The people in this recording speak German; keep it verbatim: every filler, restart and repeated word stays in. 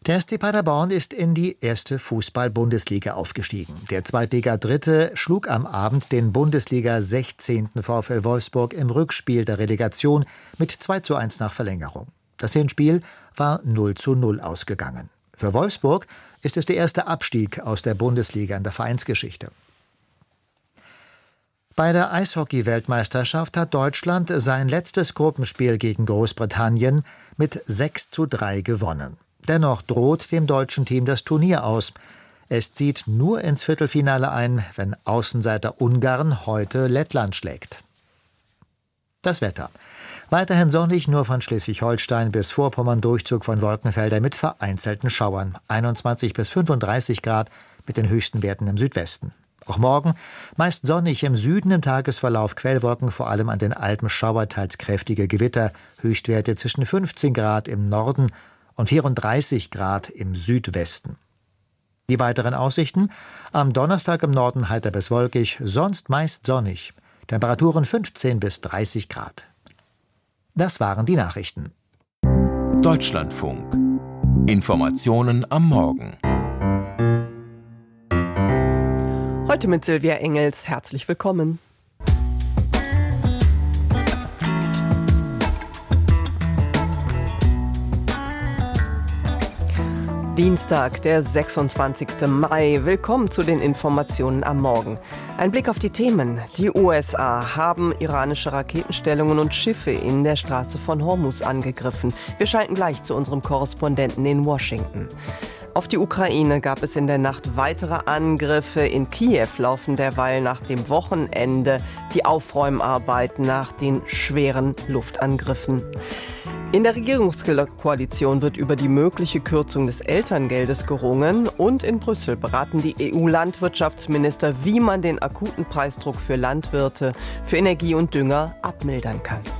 Der S C Paderborn ist in die erste Fußball-Bundesliga aufgestiegen. Der Zweitliga-Dritte schlug am Abend den Bundesliga-sechzehnten VfL Wolfsburg im Rückspiel der Relegation mit zwei zu eins nach Verlängerung. Das Hinspiel war null zu null ausgegangen. Für Wolfsburg ist es der erste Abstieg aus der Bundesliga in der Vereinsgeschichte. Bei der Eishockey-Weltmeisterschaft hat Deutschland sein letztes Gruppenspiel gegen Großbritannien mit sechs zu drei gewonnen. Dennoch droht dem deutschen Team das Turnier aus. Es zieht nur ins Viertelfinale ein, wenn Außenseiter Ungarn heute Lettland schlägt. Das Wetter. Weiterhin sonnig, nur von Schleswig-Holstein bis Vorpommern Durchzug von Wolkenfeldern mit vereinzelten Schauern. einundzwanzig bis fünfunddreißig Grad mit den höchsten Werten im Südwesten. Auch morgen meist sonnig, im Süden im Tagesverlauf Quellwolken, vor allem an den Alpen Schauer, teils kräftige Gewitter. Höchstwerte zwischen fünfzehn Grad im Norden und vierunddreißig Grad im Südwesten. Die weiteren Aussichten: am Donnerstag im Norden heiter bis wolkig, sonst meist sonnig. Temperaturen fünfzehn bis dreißig Grad. Das waren die Nachrichten. Deutschlandfunk. Informationen am Morgen. Heute mit Silvia Engels. Herzlich willkommen. Dienstag, der sechsundzwanzigsten Mai. Willkommen zu den Informationen am Morgen. Ein Blick auf die Themen. Die U S A haben iranische Raketenstellungen und Schiffe in der Straße von Hormuz angegriffen. Wir schalten gleich zu unserem Korrespondenten in Washington. Auf die Ukraine gab es in der Nacht weitere Angriffe. In Kiew laufen derweil nach dem Wochenende die Aufräumarbeiten nach den schweren Luftangriffen. In der Regierungskoalition wird über die mögliche Kürzung des Elterngeldes gerungen und in Brüssel beraten die E U-Landwirtschaftsminister, wie man den akuten Preisdruck für Landwirte, für Energie und Dünger abmildern kann.